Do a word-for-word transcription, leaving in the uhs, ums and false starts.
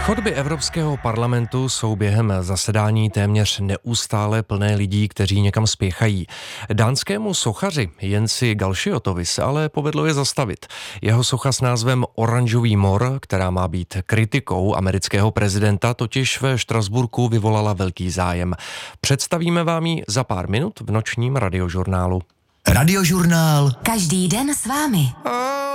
Chodby Evropského parlamentu jsou během zasedání téměř neustále plné lidí, kteří někam spěchají. Dánskému sochaři Jensi Galšiotovi se ale povedlo je zastavit. Jeho socha s názvem Oranžový mor, která má být kritikou amerického prezidenta, totiž ve Štrasburku vyvolala velký zájem. Představíme vám ji za pár minut v nočním radiožurnálu. Radiožurnál. Každý den s vámi.